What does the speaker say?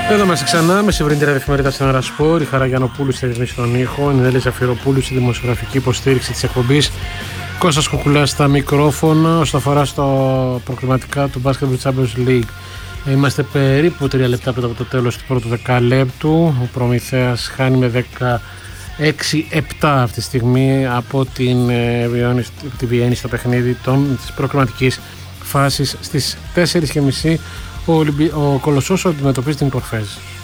Εδώ είμαστε ξανά με Σεβρίντερ Εφημερίδα στην Ώρα Σπορ. Η Χαρά Γιαννοπούλου στη ρυθμίση των ήχων, η Νέλη Ζαφυροπούλου στη δημοσιογραφική υποστήριξη της εκπομπής, Κώστας Κουκουλάς στα μικρόφωνα. Όσον αφορά στο προκριματικά του Basketball Champions League, είμαστε περίπου 3 λεπτά πριν από το τέλος του πρώτου δεκαλέπτου. Ο Προμηθέας χάνει με 16-7 αυτή τη στιγμή από τη Βιέννη στο παιχνίδι της προκριματικής φάσης. Στις 4.30 ο Κολοσσός αντιμετωπίζει την Κορφέζ.